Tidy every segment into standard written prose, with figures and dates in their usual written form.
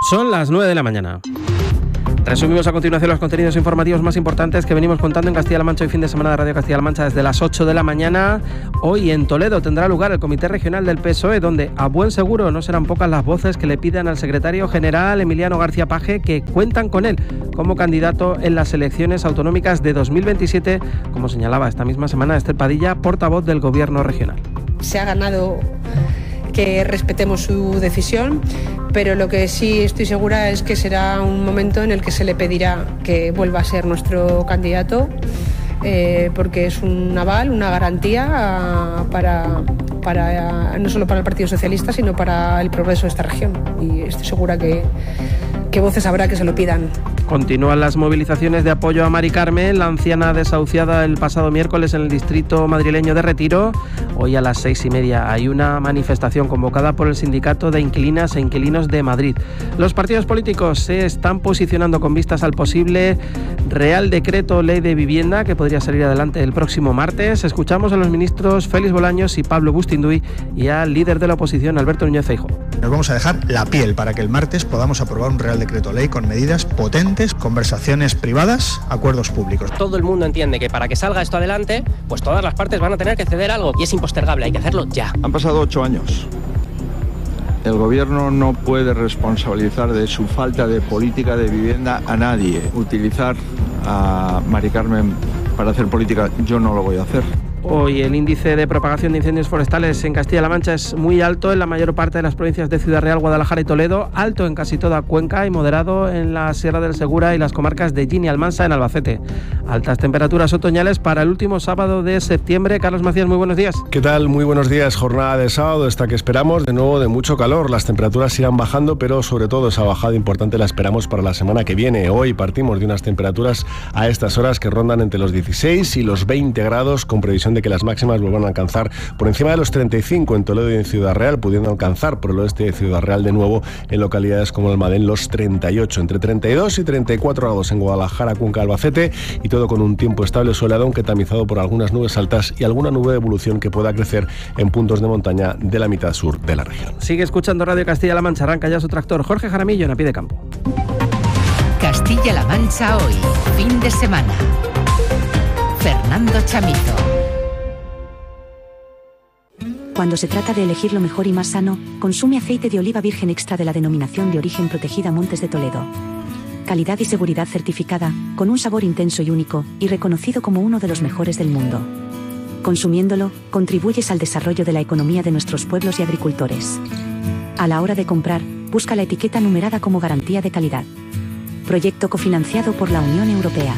Son las 9 de la mañana. Resumimos a continuación los contenidos informativos más importantes que venimos contando en Castilla-La Mancha hoy fin de semana de Radio Castilla-La Mancha desde las 8 de la mañana. Hoy en Toledo tendrá lugar el Comité Regional del PSOE, donde a buen seguro no serán pocas las voces que le pidan al secretario general Emiliano García Paje que cuentan con él como candidato en las elecciones autonómicas de 2027, como señalaba esta misma semana Esther Padilla, portavoz del Gobierno regional. Se ha ganado que respetemos su decisión, pero lo que sí estoy segura es que será un momento en el que se le pedirá que vuelva a ser nuestro candidato, porque es un aval, una garantía para no solo para el Partido Socialista, sino para el progreso de esta región. Y estoy segura que voces habrá que se lo pidan. Continúan las movilizaciones de apoyo a Mari Carmen, la anciana desahuciada el pasado miércoles en el distrito madrileño de Retiro. Hoy a las 6:30 hay una manifestación convocada por el Sindicato de Inquilinas e Inquilinos de Madrid. Los partidos políticos se están posicionando con vistas al posible Real Decreto Ley de Vivienda que podría salir adelante el próximo martes. Escuchamos a los ministros Félix Bolaños y Pablo Bustinduy y al líder de la oposición, Alberto Núñez Feijóo. Nos vamos a dejar la piel para que el martes podamos aprobar un Real Decreto Ley con medidas potentes, conversaciones privadas, acuerdos públicos. Todo el mundo entiende que para que salga esto adelante, pues todas las partes van a tener que ceder algo y es impostergable, hay que hacerlo ya. Han pasado 8 años. El gobierno no puede responsabilizar de su falta de política de vivienda a nadie. Utilizar a Mari Carmen para hacer política, yo no lo voy a hacer. Hoy el índice de propagación de incendios forestales en Castilla-La Mancha es muy alto en la mayor parte de las provincias de Ciudad Real, Guadalajara y Toledo, alto en casi toda Cuenca y moderado en la Sierra del Segura y las comarcas de Gin y Almansa en Albacete. Altas temperaturas otoñales para el último sábado de septiembre. Carlos Macías, muy buenos días. ¿Qué tal? Muy buenos días. Jornada de sábado, esta que esperamos de nuevo de mucho calor. Las temperaturas irán bajando, pero sobre todo esa bajada importante la esperamos para la semana que viene. Hoy partimos de unas temperaturas a estas horas que rondan entre los 16 y los 20 grados, con previsión de que las máximas vuelvan a alcanzar por encima de los 35 en Toledo y en Ciudad Real, pudiendo alcanzar por el oeste de Ciudad Real de nuevo en localidades como Almadén los 38, entre 32 y 34 grados en Guadalajara, Cuenca, Albacete, y todo con un tiempo estable soleado, aunque tamizado por algunas nubes altas y alguna nube de evolución que pueda crecer en puntos de montaña de la mitad sur de la región. Sigue escuchando Radio Castilla-La Mancha, arranca ya su tractor. Jorge Jaramillo en A Pie de Campo. Castilla-La Mancha hoy, fin de semana. Fernando Chamito. Cuando se trata de elegir lo mejor y más sano, consume aceite de oliva virgen extra de la denominación de origen protegida Montes de Toledo. Calidad y seguridad certificada, con un sabor intenso y único, y reconocido como uno de los mejores del mundo. Consumiéndolo, contribuyes al desarrollo de la economía de nuestros pueblos y agricultores. A la hora de comprar, busca la etiqueta numerada como garantía de calidad. Proyecto cofinanciado por la Unión Europea.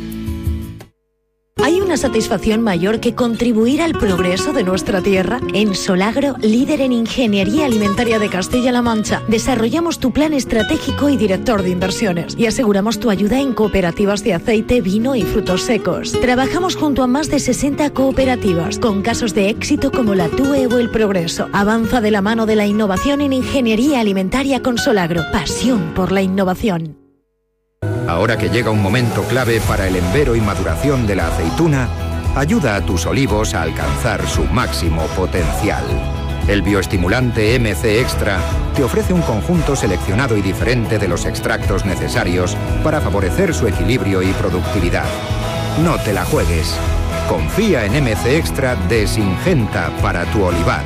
¿Hay una satisfacción mayor que contribuir al progreso de nuestra tierra? En Solagro, líder en ingeniería alimentaria de Castilla-La Mancha, desarrollamos tu plan estratégico y director de inversiones y aseguramos tu ayuda en cooperativas de aceite, vino y frutos secos. Trabajamos junto a más de 60 cooperativas con casos de éxito como la TUE o el Progreso. Avanza de la mano de la innovación en ingeniería alimentaria con Solagro. Pasión por la innovación. Ahora que llega un momento clave para el envero y maduración de la aceituna, ayuda a tus olivos a alcanzar su máximo potencial. El bioestimulante MC Extra te ofrece un conjunto seleccionado y diferente de los extractos necesarios para favorecer su equilibrio y productividad. No te la juegues. Confía en MC Extra de Syngenta para tu olivar.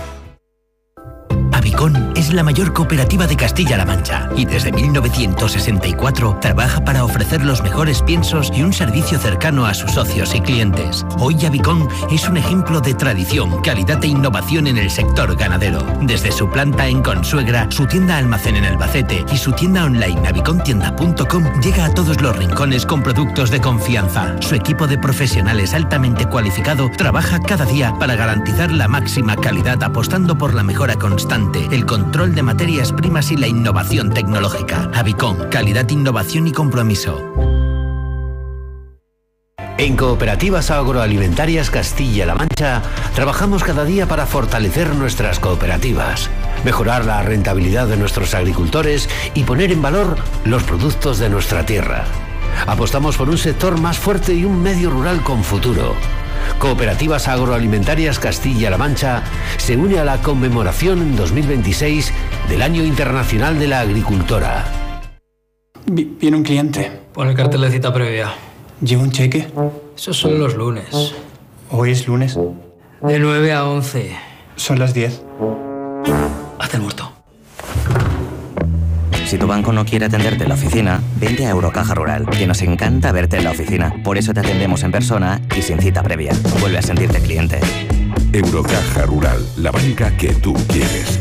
Avicon es la mayor cooperativa de Castilla-La Mancha y desde 1964 trabaja para ofrecer los mejores piensos y un servicio cercano a sus socios y clientes. Hoy Avicon es un ejemplo de tradición, calidad e innovación en el sector ganadero. Desde su planta en Consuegra, su tienda almacén en Albacete y su tienda online avicontienda.com llega a todos los rincones con productos de confianza. Su equipo de profesionales altamente cualificado trabaja cada día para garantizar la máxima calidad, apostando por la mejora constante, el control de materias primas y la innovación tecnológica. Avicon, calidad, innovación y compromiso. En Cooperativas Agroalimentarias Castilla-La Mancha trabajamos cada día para fortalecer nuestras cooperativas, mejorar la rentabilidad de nuestros agricultores y poner en valor los productos de nuestra tierra. Apostamos por un sector más fuerte y un medio rural con futuro. Cooperativas Agroalimentarias Castilla-La Mancha se une a la conmemoración en 2026 del Año Internacional de la Agricultora. Viene un cliente. Pon el cartel de cita previa. ¿Lleva un cheque? Esos son los lunes. ¿Hoy es lunes? De 9 a 11. Son las 10. Hazte el muerto. Si tu banco no quiere atenderte en la oficina, vente a Eurocaja Rural, que nos encanta verte en la oficina. Por eso te atendemos en persona y sin cita previa. Vuelve a sentirte cliente. Eurocaja Rural, la banca que tú quieres.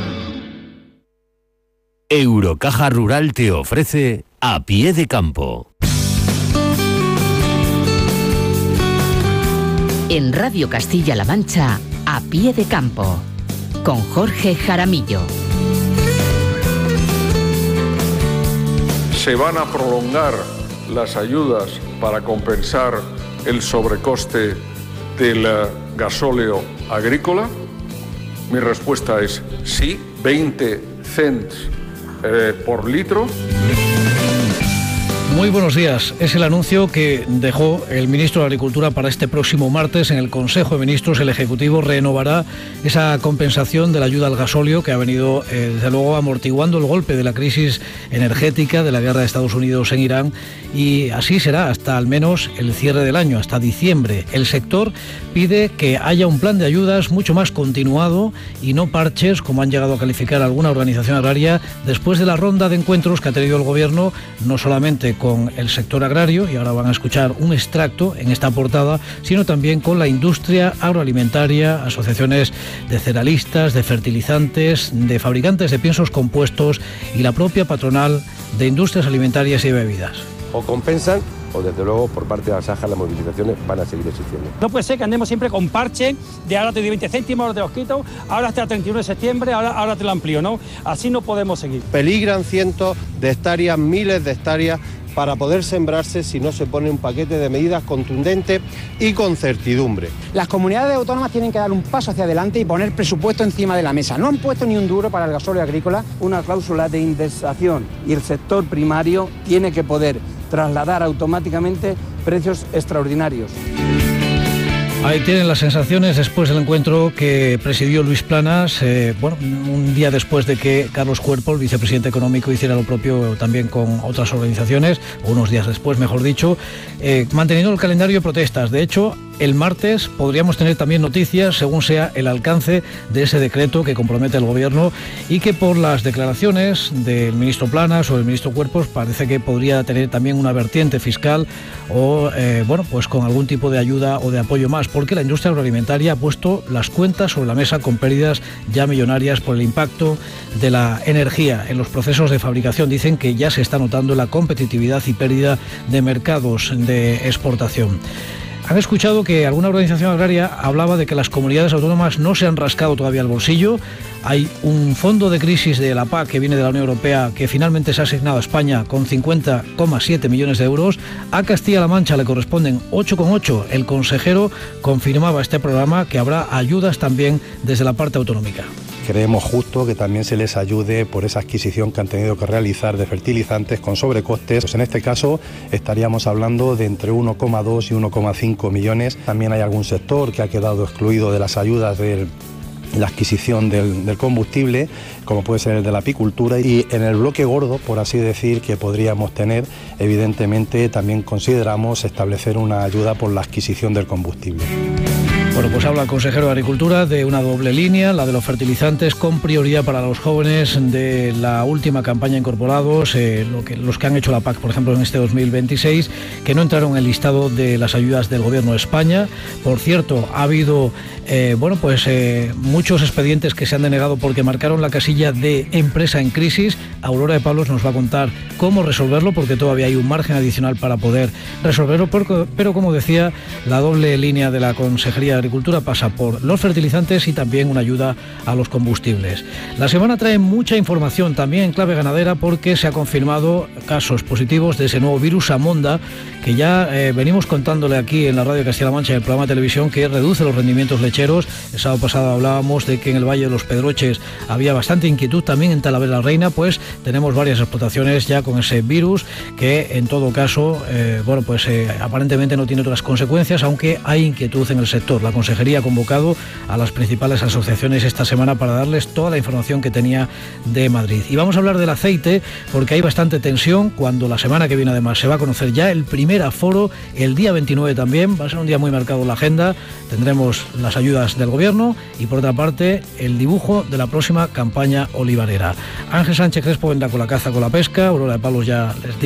Eurocaja Rural te ofrece A Pie de Campo. En Radio Castilla-La Mancha, A Pie de Campo, con Jorge Jaramillo. ¿Se van a prolongar las ayudas para compensar el sobrecoste del gasóleo agrícola? Mi respuesta es sí, 20 cents por litro. Muy buenos días. Es el anuncio que dejó el ministro de Agricultura para este próximo martes. En el Consejo de Ministros, el Ejecutivo renovará esa compensación de la ayuda al gasóleo que ha venido, desde luego, amortiguando el golpe de la crisis energética, de la guerra de Estados Unidos en Irán, y así será hasta al menos el cierre del año, hasta diciembre. El sector pide que haya un plan de ayudas mucho más continuado y no parches, como han llegado a calificar alguna organización agraria, después de la ronda de encuentros que ha tenido el Gobierno, no solamente con el sector agrario, y ahora van a escuchar un extracto en esta portada, sino también con la industria agroalimentaria, asociaciones de cerealistas, de fertilizantes, de fabricantes de piensos compuestos y la propia patronal de industrias alimentarias y bebidas. O compensan, o desde luego por parte de la SAJA las movilizaciones van a seguir existiendo. No puede ser que andemos siempre con parche de ahora te doy 20 céntimos, ahora te los quito, ahora hasta el 31 de septiembre, ahora te lo amplío, ¿no? Así no podemos seguir. Peligran cientos de hectáreas, miles de hectáreas para poder sembrarse si no se pone un paquete de medidas contundentes y con certidumbre. Las comunidades autónomas tienen que dar un paso hacia adelante y poner presupuesto encima de la mesa. No han puesto ni un duro para el gasóleo agrícola. Una cláusula de indexación y el sector primario tiene que poder trasladar automáticamente precios extraordinarios. Ahí tienen las sensaciones después del encuentro que presidió Luis Planas, un día después de que Carlos Cuerpo, el vicepresidente económico, hiciera lo propio también con otras organizaciones, o unos días después, mejor dicho, manteniendo el calendario de protestas. De hecho, el martes podríamos tener también noticias según sea el alcance de ese decreto que compromete el Gobierno y que por las declaraciones del ministro Planas o del ministro Cuerpos parece que podría tener también una vertiente fiscal o pues con algún tipo de ayuda o de apoyo más, porque la industria agroalimentaria ha puesto las cuentas sobre la mesa con pérdidas ya millonarias por el impacto de la energía en los procesos de fabricación. Dicen que ya se está notando la competitividad y pérdida de mercados de exportación. Han escuchado que alguna organización agraria hablaba de que las comunidades autónomas no se han rascado todavía el bolsillo. Hay un fondo de crisis de la PAC que viene de la Unión Europea que finalmente se ha asignado a España con 50,7 millones de euros. A Castilla-La Mancha le corresponden 8,8. El consejero confirmaba este programa que habrá ayudas también desde la parte autonómica. Creemos justo que también se les ayude por esa adquisición que han tenido que realizar de fertilizantes con sobrecostes. Pues en este caso estaríamos hablando de entre 1,2 y 1,5 millones. También hay algún sector que ha quedado excluido de las ayudas de la adquisición del combustible, como puede ser el de la apicultura, y en el bloque gordo, por así decir, que podríamos tener, evidentemente también consideramos establecer una ayuda por la adquisición del combustible. Bueno, pues habla el consejero de Agricultura de una doble línea, la de los fertilizantes con prioridad para los jóvenes de la última campaña incorporados, los que han hecho la PAC, por ejemplo, en este 2026, que no entraron en el listado de las ayudas del Gobierno de España. Por cierto, ha habido muchos expedientes que se han denegado porque marcaron la casilla de empresa en crisis. Aurora de Pablos nos va a contar cómo resolverlo, porque todavía hay un margen adicional para poder resolverlo, pero como decía, la doble línea de la Consejería de Agricultura pasa por los fertilizantes y también una ayuda a los combustibles. La semana trae mucha información también en clave ganadera, porque se ha confirmado casos positivos de ese nuevo virus Amonda, que ya venimos contándole aquí en la Radio Castilla-La Mancha, en el programa de televisión, que reduce los rendimientos lecheros. El sábado pasado hablábamos de que en el Valle de los Pedroches había bastante inquietud, también en Talavera la Reina, pues tenemos varias explotaciones ya con ese virus que en todo caso aparentemente no tiene otras consecuencias, aunque hay inquietud en el sector. La Consejería ha convocado a las principales asociaciones esta semana para darles toda la información que tenía de Madrid. Y vamos a hablar del aceite porque hay bastante tensión cuando la semana que viene además se va a conocer ya el primer aforo, el día 29 también, va a ser un día muy marcado en la agenda, tendremos las ayudas del Gobierno y por otra parte el dibujo de la próxima campaña olivarera. Ángel Sánchez Crespo vendrá con la caza, con la pesca, Aurora de Palos ya les digo